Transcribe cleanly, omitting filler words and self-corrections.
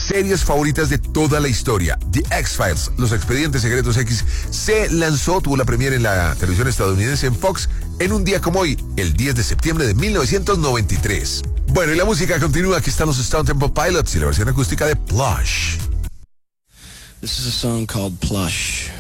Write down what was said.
series favoritas de toda la historia. The X-Files, Los Expedientes Secretos X, se lanzó, tuvo la premiere en la televisión estadounidense en Fox en un día como hoy, el 10 de septiembre de 1993. Bueno, y la música continúa. Aquí están los Stone Temple Pilots y la versión acústica de Plush. This is a song called Plush.